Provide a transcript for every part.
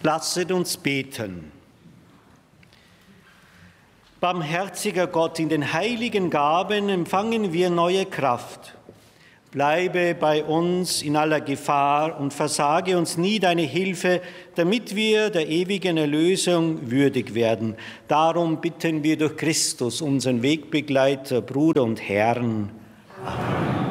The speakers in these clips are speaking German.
Lasset uns beten. Barmherziger Gott, in den heiligen Gaben empfangen wir neue Kraft. Bleibe bei uns in aller Gefahr und versage uns nie deine Hilfe, damit wir der ewigen Erlösung würdig werden. Darum bitten wir durch Christus, unseren Wegbegleiter, Bruder und Herrn. Amen.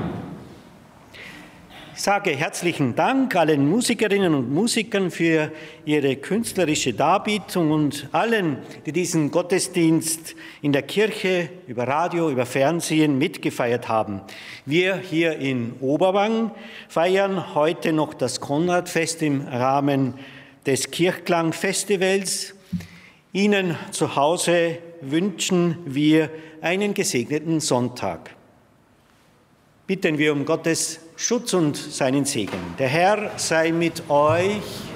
Ich sage herzlichen Dank allen Musikerinnen und Musikern für ihre künstlerische Darbietung und allen, die diesen Gottesdienst in der Kirche, über Radio, über Fernsehen mitgefeiert haben. Wir hier in Oberwang feiern heute noch das Konradfest im Rahmen des Kirchklangfestivals. Ihnen zu Hause wünschen wir einen gesegneten Sonntag. Bitten wir um Gottes Schutz und seinen Segen. Der Herr sei mit euch.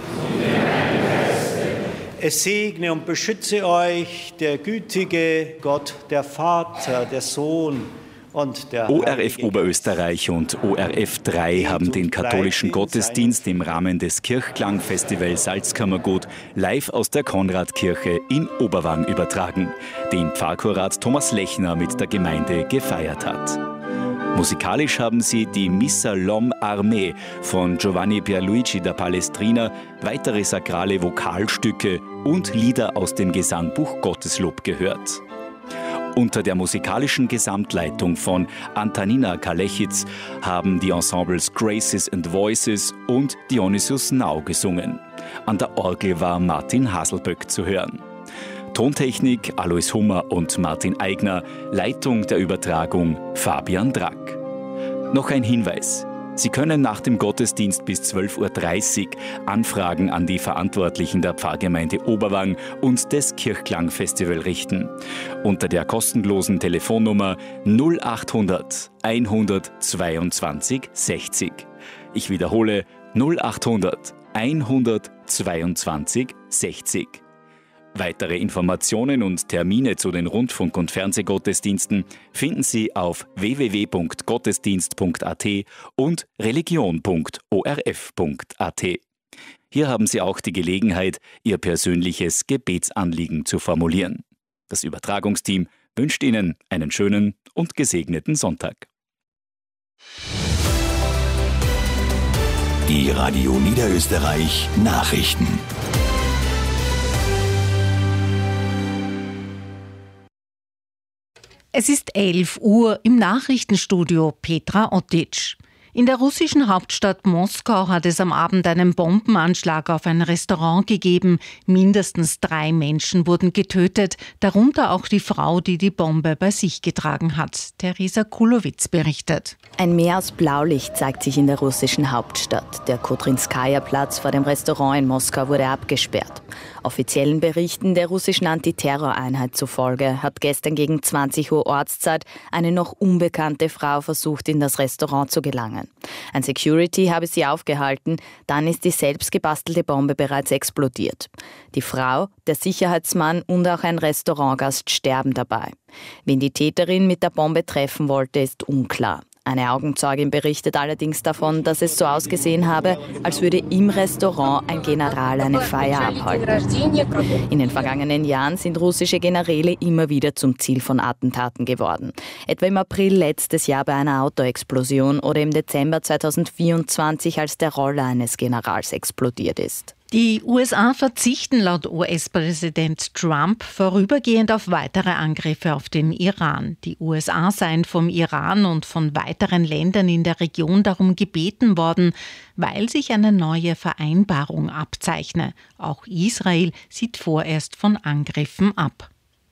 Es segne und beschütze euch der gütige Gott, der Vater, der Sohn und der ORF Oberösterreich und ORF 3 haben den katholischen Gottesdienst im Rahmen des Kirchklangfestivals Salzkammergut live aus der Konradkirche in Oberwang übertragen, den Pfarrkurat Thomas Lechner mit der Gemeinde gefeiert hat. Musikalisch haben sie die Missa L'Homme Armé von Giovanni Pierluigi da Palestrina, weitere sakrale Vokalstücke und Lieder aus dem Gesangbuch Gotteslob gehört. Unter der musikalischen Gesamtleitung von Antanina Kalechitz haben die Ensembles Graces and Voices und Dionysus Now gesungen. An der Orgel war Martin Haselböck zu hören. Tontechnik Alois Hummer und Martin Eigner, Leitung der Übertragung Fabian Drack. Noch ein Hinweis. Sie können nach dem Gottesdienst bis 12.30 Uhr Anfragen an die Verantwortlichen der Pfarrgemeinde Oberwang und des Kirchklangfestival richten. Unter der kostenlosen Telefonnummer 0800 122 60. Ich wiederhole 0800 122 60. Weitere Informationen und Termine zu den Rundfunk- und Fernsehgottesdiensten finden Sie auf www.gottesdienst.at und religion.orf.at. Hier haben Sie auch die Gelegenheit, Ihr persönliches Gebetsanliegen zu formulieren. Das Übertragungsteam wünscht Ihnen einen schönen und gesegneten Sonntag. Die Radio Niederösterreich Nachrichten. Es ist 11 Uhr im Nachrichtenstudio Petra Ottitsch. In der russischen Hauptstadt Moskau hat es am Abend einen Bombenanschlag auf ein Restaurant gegeben. Mindestens 3 Menschen wurden getötet, darunter auch die Frau, die die Bombe bei sich getragen hat. Theresa Kulowitz berichtet. Ein Meer aus Blaulicht zeigt sich in der russischen Hauptstadt. Der Kotrinskaja-Platz vor dem Restaurant in Moskau wurde abgesperrt. Offiziellen Berichten der russischen Antiterroreinheit zufolge hat gestern gegen 20 Uhr Ortszeit eine noch unbekannte Frau versucht, in das Restaurant zu gelangen. Ein Security habe sie aufgehalten, dann ist die selbstgebastelte Bombe bereits explodiert. Die Frau, der Sicherheitsmann und auch ein Restaurantgast sterben dabei. Wen die Täterin mit der Bombe treffen wollte, ist unklar. Eine Augenzeugin berichtet allerdings davon, dass es so ausgesehen habe, als würde im Restaurant ein General eine Feier abhalten. In den vergangenen Jahren sind russische Generäle immer wieder zum Ziel von Attentaten geworden. Etwa im April letztes Jahr bei einer Autoexplosion oder im Dezember 2024, als der Roller eines Generals explodiert ist. Die USA verzichten laut US-Präsident Trump vorübergehend auf weitere Angriffe auf den Iran. Die USA seien vom Iran und von weiteren Ländern in der Region darum gebeten worden, weil sich eine neue Vereinbarung abzeichne. Auch Israel sieht vorerst von Angriffen ab.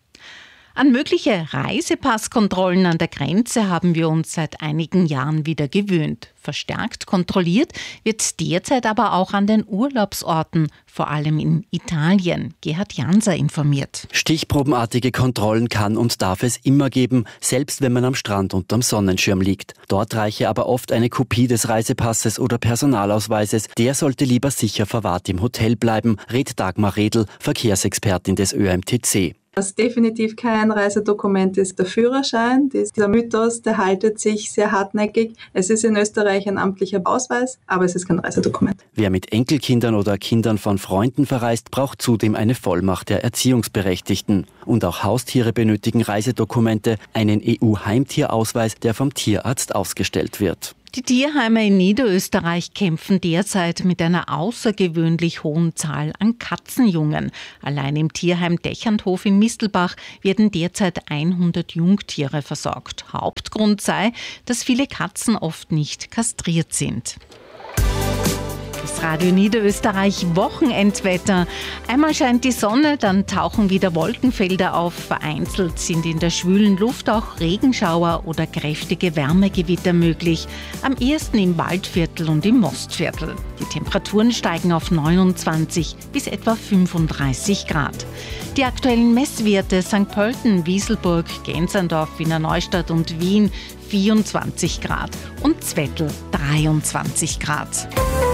An mögliche Reisepasskontrollen an der Grenze haben wir uns seit einigen Jahren wieder gewöhnt. Verstärkt kontrolliert wird derzeit aber auch an den Urlaubsorten, vor allem in Italien. Gerhard Janser informiert. Stichprobenartige Kontrollen kann und darf es immer geben, selbst wenn man am Strand unterm Sonnenschirm liegt. Dort reiche aber oft eine Kopie des Reisepasses oder Personalausweises. Der sollte lieber sicher verwahrt im Hotel bleiben, rät Dagmar Redl, Verkehrsexpertin des ÖMTC. Was definitiv kein Reisedokument ist, der Führerschein. Dieser Mythos, der haltet sich sehr hartnäckig. Es ist in Österreich ein amtlicher Ausweis, aber es ist kein Reisedokument. Wer mit Enkelkindern oder Kindern von Freunden verreist, braucht zudem eine Vollmacht der Erziehungsberechtigten. Und auch Haustiere benötigen Reisedokumente, einen EU-Heimtierausweis, der vom Tierarzt ausgestellt wird. Die Tierheime in Niederösterreich kämpfen derzeit mit einer außergewöhnlich hohen Zahl an Katzenjungen. Allein im Tierheim Dächerndhof in Mistelbach werden derzeit 100 Jungtiere versorgt. Hauptgrund sei, dass viele Katzen oft nicht kastriert sind. Das Radio Niederösterreich Wochenendwetter. Einmal scheint die Sonne, dann tauchen wieder Wolkenfelder auf. Vereinzelt sind in der schwülen Luft auch Regenschauer oder kräftige Wärmegewitter möglich. Am ehesten im Waldviertel und im Mostviertel. Die Temperaturen steigen auf 29 bis etwa 35 Grad. Die aktuellen Messwerte St. Pölten, Wieselburg, Gänserndorf, Wiener Neustadt und Wien 24 Grad und Zwettl 23 Grad.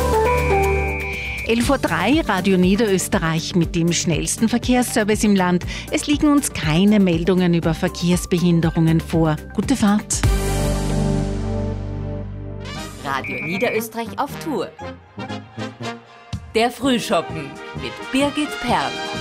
11.03 Uhr, Radio Niederösterreich mit dem schnellsten Verkehrsservice im Land. Es liegen uns keine Meldungen über Verkehrsbehinderungen vor. Gute Fahrt. Radio Niederösterreich auf Tour. Der Frühschoppen mit Birgit Perl.